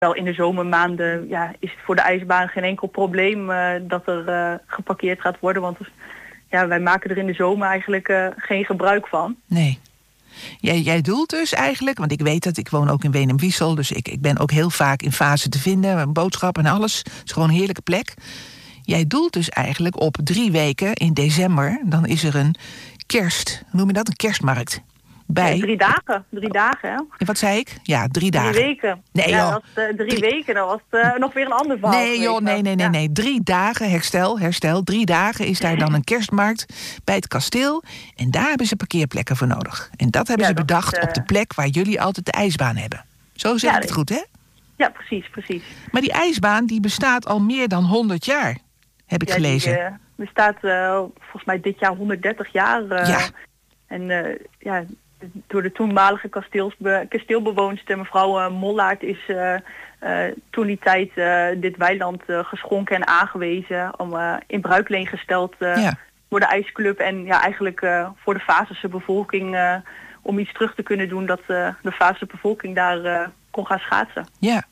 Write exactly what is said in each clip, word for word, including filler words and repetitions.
Wel in de zomermaanden ja, is het voor de ijsbaan geen enkel probleem uh, dat er uh, geparkeerd gaat worden. Want ja, wij maken er in de zomer eigenlijk uh, geen gebruik van. Nee. Jij, jij doelt dus eigenlijk, want ik weet dat ik woon ook in Weenum-Wiesel, dus ik, ik ben ook heel vaak in Fase te vinden, boodschappen en alles. Het is gewoon een heerlijke plek. Jij doelt dus eigenlijk op drie weken in december, dan is er een kerst, hoe noem je dat, een kerstmarkt. Bij... Ja, drie dagen, drie dagen hè. En wat zei ik? Ja, drie dagen. Drie weken. Nee ja, joh. Dat was, uh, drie, drie weken, dat was uh, nog weer een ander verhaal. Nee joh, nee, nee, nee, ja. nee. Drie dagen, herstel, herstel. Drie dagen is daar dan een kerstmarkt bij het kasteel. En daar hebben ze parkeerplekken voor nodig. En dat hebben ja, ze dat bedacht is, uh... op de plek waar jullie altijd de ijsbaan hebben. Zo zeg ja, ik het goed, hè? Ja, precies, precies. Maar die ijsbaan die bestaat al meer dan honderd jaar, heb ik ja, gelezen. Die uh, bestaat uh, volgens mij dit jaar honderddertig jaar. Uh, ja. En uh, ja... door de toenmalige kasteelsbe- kasteelbewoonster mevrouw uh, Mollaert is uh, uh, toen die tijd uh, dit weiland uh, geschonken en aangewezen om uh, in bruikleen gesteld uh, ja. voor de ijsclub en ja, eigenlijk uh, voor de Vaassense bevolking uh, om iets terug te kunnen doen dat uh, de Vaassense bevolking daar uh, kon gaan schaatsen. Ja.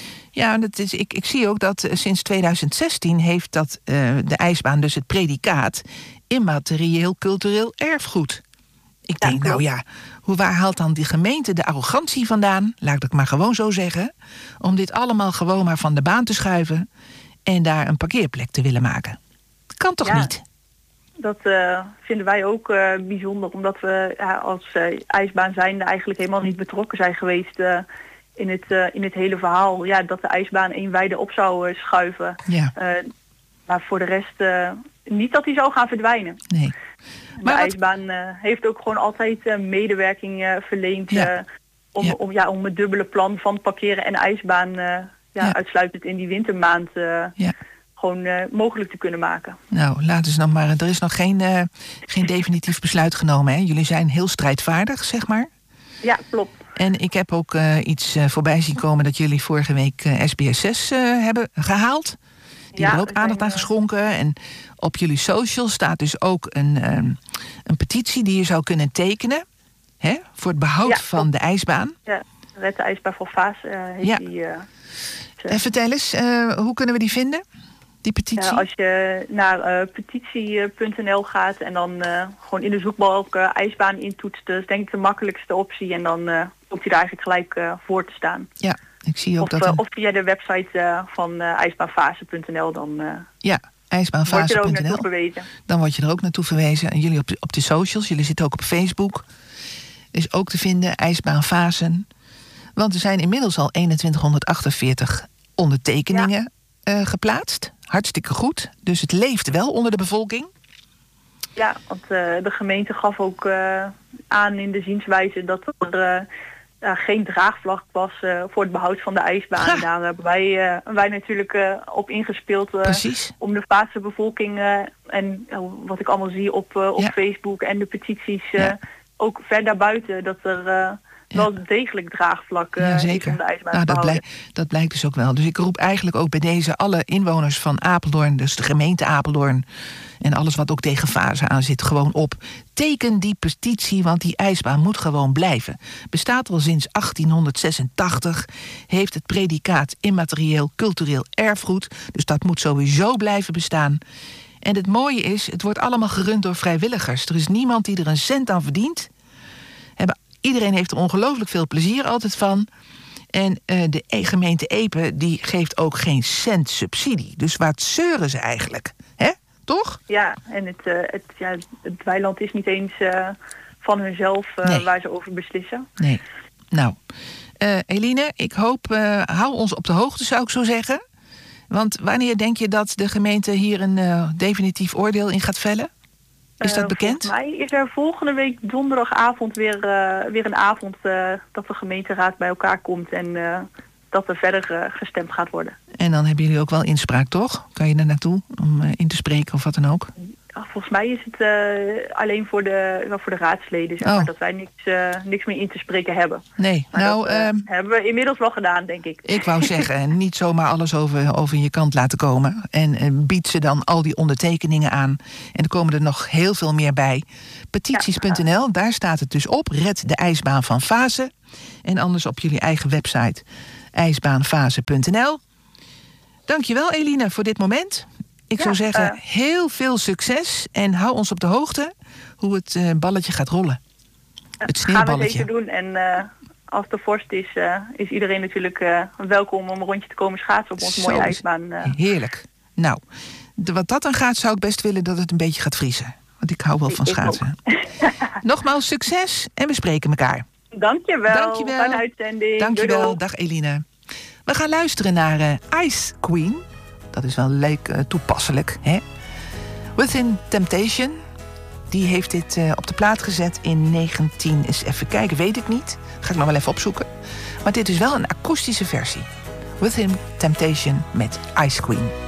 Ja, dat is, ik, ik zie ook dat uh, sinds tweeduizend zestien heeft dat uh, de ijsbaan dus het predicaat immaterieel cultureel erfgoed. Ik denk, ja, nou ja, hoe, waar haalt dan die gemeente de arrogantie vandaan, laat ik het maar gewoon zo zeggen, om dit allemaal gewoon maar van de baan te schuiven en daar een parkeerplek te willen maken? Kan toch ja, niet? Dat uh, vinden wij ook uh, bijzonder, omdat we ja, als uh, ijsbaan zijnde eigenlijk helemaal niet betrokken zijn geweest uh, in, het, uh, in het hele verhaal. Ja, dat de ijsbaan Eemweide op zou uh, schuiven. Ja. Uh, maar voor de rest uh, niet dat die zou gaan verdwijnen. Nee. De maar ijsbaan uh, heeft ook gewoon altijd uh, medewerking uh, verleend ja. uh, om, ja. om, ja, om het dubbele plan van parkeren en ijsbaan uh, ja, ja. uitsluitend in die wintermaand uh, ja. gewoon uh, mogelijk te kunnen maken. Nou, laten ze nog maar. Er is nog geen, uh, geen definitief besluit genomen, hè? Jullie zijn heel strijdvaardig, zeg maar. Ja, klopt. En ik heb ook uh, iets uh, voorbij zien komen dat jullie vorige week uh, S B S zes uh, hebben gehaald. Die ja, hebben er ook aandacht aan geschonken. En op jullie social staat dus ook een, um, een petitie die je zou kunnen tekenen. Hè, voor het behoud ja, van de ijsbaan. Ja, Red de ijsbaan voor Vaas uh, heeft ja. die... Uh, en vertel eens, uh, hoe kunnen we die vinden? Die petitie? Ja, als je naar uh, petitie punt n l gaat en dan uh, gewoon in de zoekbalk uh, ijsbaan intoetst, dat is denk ik de makkelijkste optie. En dan uh, komt hij er eigenlijk gelijk uh, voor te staan. Ja. Ik zie ook of, dat een... uh, of via de website uh, van uh, ijsbaanfase punt n l dan uh, ja, ijsbaanfase punt n l. verwezen. Dan word je er ook naartoe verwezen. En jullie op de, op de socials, jullie zitten ook op Facebook. Is ook te vinden, ijsbaanfasen. Want er zijn inmiddels al eenentwintighonderdachtenveertig ondertekeningen ja. uh, geplaatst. Hartstikke goed. Dus het leeft wel onder de bevolking. Ja, want uh, de gemeente gaf ook uh, aan in de zienswijze dat er... Uh, Uh, geen draagvlak was uh, voor het behoud van de ijsbaan. Ha. Daar hebben wij, uh, wij natuurlijk uh, op ingespeeld uh, om de Vaasse bevolking uh, en uh, wat ik allemaal zie op, uh, op ja. Facebook en de petities uh, ja. ook ver daarbuiten dat er uh, ja. wel degelijk draagvlak uh, ja, zeker. is om de ijsbaan nou, te dat, behouden. blijk, dat blijkt dus ook wel. Dus ik roep eigenlijk ook bij deze alle inwoners van Apeldoorn, dus de gemeente Apeldoorn en alles wat ook tegen Vazen aan zit, gewoon op. Teken die petitie, want die ijsbaan moet gewoon blijven. Bestaat al sinds achttienhonderdzesentachtig. Heeft het predicaat immaterieel cultureel erfgoed. Dus dat moet sowieso blijven bestaan. En het mooie is, het wordt allemaal gerund door vrijwilligers. Er is niemand die er een cent aan verdient. Iedereen heeft er ongelooflijk veel plezier altijd van. En uh, de gemeente Epe die geeft ook geen cent subsidie. Dus wat zeuren ze eigenlijk? Hè? Toch? Ja, en het, uh, het, ja, het weiland is niet eens uh, van hunzelf uh, nee. waar ze over beslissen. Nee. Nou, uh, Eline, ik hoop, uh, hou ons op de hoogte, zou ik zo zeggen. Want wanneer denk je dat de gemeente hier een uh, definitief oordeel in gaat vellen? Is dat bekend? Uh, volgens mij is er volgende week donderdagavond weer, uh, weer een avond uh, dat de gemeenteraad bij elkaar komt en uh, dat er verder uh, gestemd gaat worden. En dan hebben jullie ook wel inspraak, toch? Kan je er naartoe om uh, in te spreken of wat dan ook? Volgens mij is het uh, alleen voor de, wel voor de raadsleden, zeg maar, oh. dat wij niks, uh, niks meer in te spreken hebben. Nee, maar nou... dat uh, uh, hebben we inmiddels wel gedaan, denk ik. Ik wou zeggen, niet zomaar alles over, over je kant laten komen. En uh, bied ze dan al die ondertekeningen aan. En er komen er nog heel veel meer bij. petities punt n l, ja. Daar staat het dus op. Red de ijsbaan van Vazen. En anders op jullie eigen website ijsbaanfase punt n l. Dankjewel Eline voor dit moment. Ik Ja, zou zeggen, uh, heel veel succes en hou ons op de hoogte hoe het uh, balletje gaat rollen. Het gaan we sneeuwballetje. zeker doen. En uh, als de vorst is, uh, is iedereen natuurlijk uh, welkom om een rondje te komen schaatsen op onze Zo mooie is- ijsbaan. Uh. Heerlijk. Nou, de, wat dat dan gaat, zou ik best willen dat het een beetje gaat vriezen. Want ik hou wel van Ik ook. schaatsen. Nogmaals succes en we spreken elkaar. Dankjewel. Dankjewel. Fijne uitzending. Dankjewel. Doei, doei. Dag Eline. We gaan luisteren naar uh, Ice Queen. Dat is wel leuk uh, toepasselijk, hè? Within Temptation. Die heeft dit uh, op de plaat gezet in negentien... Eens even kijken, weet ik niet. Ga ik nog wel even opzoeken. Maar dit is wel een akoestische versie. Within Temptation met Ice Queen.